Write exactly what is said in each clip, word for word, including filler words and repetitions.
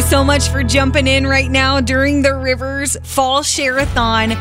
so much for jumping in right now during the Rivers Fall Share-a-thon.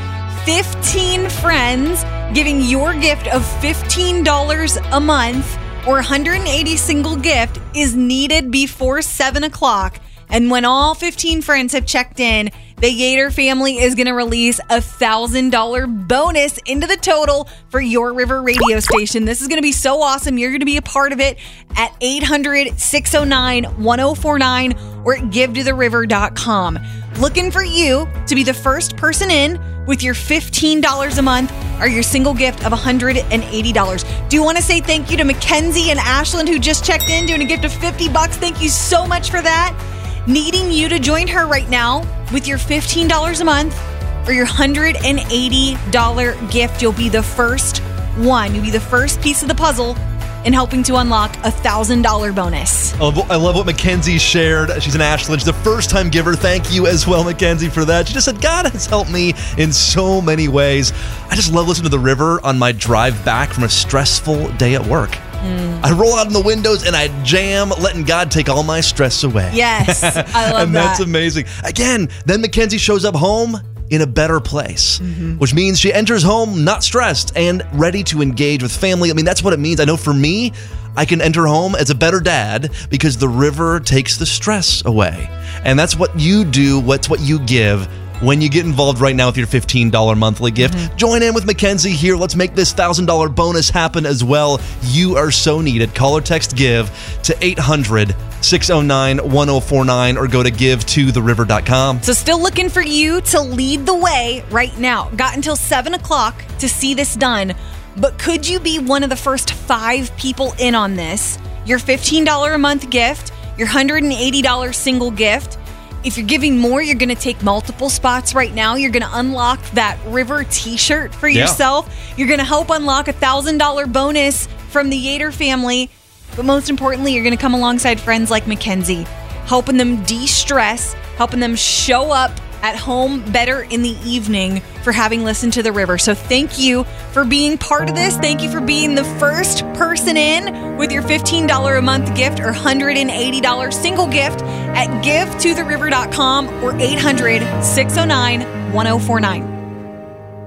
fifteen friends giving your gift of fifteen dollars a month or one hundred eighty single gift is needed before seven o'clock. And when all fifteen friends have checked in, the Yater family is going to release a one thousand dollars bonus into the total for your River radio station. This is going to be so awesome. You're going to be a part of it at eight hundred, six oh nine, one oh four nine or at give to the river dot com. Looking for you to be the first person in with your fifteen dollars a month or your single gift of one hundred eighty dollars. Do you want to say thank you to Mackenzie and Ashland who just checked in doing a gift of fifty bucks? Thank you so much for that. Needing you to join her right now with your fifteen dollars a month or your one hundred eighty dollars gift. You'll be the first one. You'll be the first piece of the puzzle in helping to unlock a one thousand dollars bonus. I love, I love what Mackenzie shared. She's an Ashland. She's a first-time giver. Thank you as well, Mackenzie, for that. She just said, God has helped me in so many ways. I just love listening to the river on my drive back from a stressful day at work. Mm. I roll out in the windows and I jam, letting God take all my stress away. Yes, I love and that. That's amazing. Again, then Mackenzie shows up home in a better place, mm-hmm. which means she enters home not stressed and ready to engage with family. I mean, that's what it means. I know for me, I can enter home as a better dad because the river takes the stress away. And that's what you do. What's what you give when you get involved right now with your fifteen dollars monthly gift. Mm-hmm. Join in with Mackenzie here. Let's make this one thousand dollars bonus happen as well. You are so needed. Call or text GIVE to eight hundred, six oh nine, one oh four nine or go to give to the river dot com. So still looking for you to lead the way right now. Got until seven o'clock to see this done. But could you be one of the first five people in on this? Your fifteen dollars a month gift, your one hundred eighty dollars single gift. If you're giving more, you're going to take multiple spots right now. You're going to unlock that River t-shirt for yeah. yourself. You're going to help unlock a one thousand dollars bonus from the Yater family. But most importantly, you're going to come alongside friends like Mackenzie, helping them de-stress, helping them show up at home better in the evening for having listened to the river. So thank you for being part of this. Thank you for being the first person in with your fifteen dollars a month gift or one hundred eighty dollars single gift at give to the river dot com or eight hundred, six oh nine, one oh four nine.